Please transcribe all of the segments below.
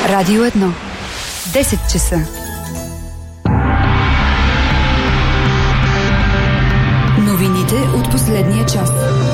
Радио 1. 10 часа. Новините от последния час.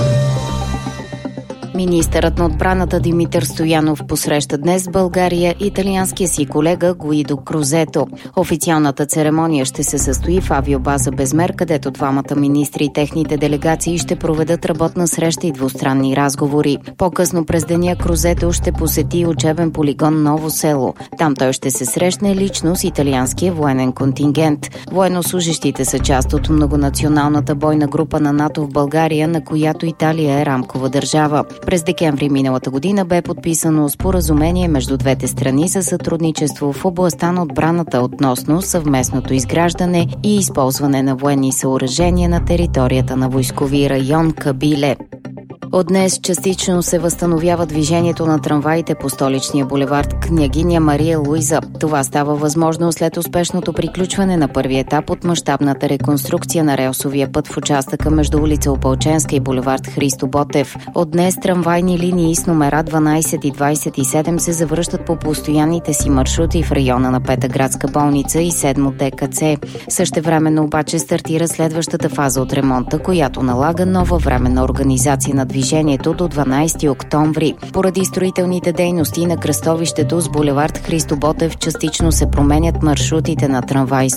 Министърът на отбраната Димитър Стоянов посреща днес в България италианския си колега Гуидо Крузето. Официалната церемония ще се състои в авиобаза Безмер, където двамата министри и техните делегации ще проведат работна среща и двустранни разговори. По-късно през деня Крузето ще посети учебен полигон Ново село. Там той ще се срещне лично с италианския военен контингент. Военнослужещите са част от многонационалната бойна група на НАТО в България, на която Италия е рамкова държава. През декември миналата година бе подписано споразумение между двете страни за сътрудничество в областта на отбраната относно съвместното изграждане и използване на военни съоръжения на територията на войскови район Кабиле. От днес частично се възстановява движението на трамваите по столичния булевард Княгиня Мария Луиза. Това става възможно след успешното приключване на първи етап от мащабната реконструкция на релсовия път в участъка между улица Опалченска и булевард Христо Ботев. От днес трамвайни линии с номера 12 и 27 се завръщат по постоянните си маршрути в района на Пета градска болница и 7 ДКЦ. Същевременно обаче стартира следващата фаза от ремонта, която налага нова временна организация на движението до 12 октомври. Поради строителните дейности на кръстовището с булевард Христо Ботев частично се променят маршрутите на трамваи с